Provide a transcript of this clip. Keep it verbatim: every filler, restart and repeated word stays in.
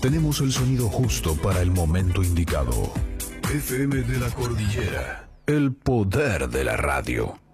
Tenemos el sonido justo para el momento indicado. F M de la Cordillera. El poder de la radio.